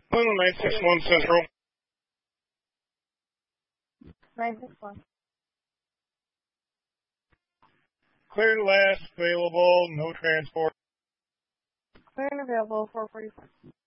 Luna 961 Central. 961. Clear last available, no transport. Clear and available, 444.